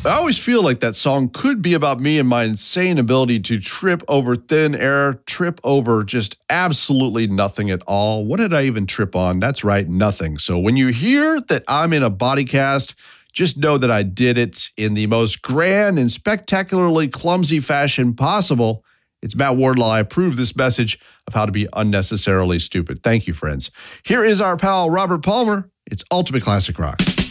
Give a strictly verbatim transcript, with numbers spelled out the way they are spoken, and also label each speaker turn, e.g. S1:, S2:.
S1: I always feel like that song could be about me and my insane ability to trip over thin air, trip over just absolutely nothing at all. What did I even trip on? That's right, nothing. So when you hear that I'm in a body cast, just know that I did it in the most grand and spectacularly clumsy fashion possible. It's Matt Wardlaw. I approve this message of how to be unnecessarily stupid. Thank you, friends. Here is our pal, Robert Palmer. It's Ultimate Classic Rock.